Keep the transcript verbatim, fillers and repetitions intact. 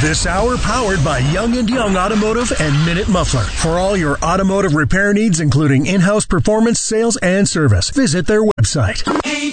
This hour powered by Young and Young Automotive and Minute Muffler. For all your automotive repair needs, including in-house performance, sales, and service, visit their website.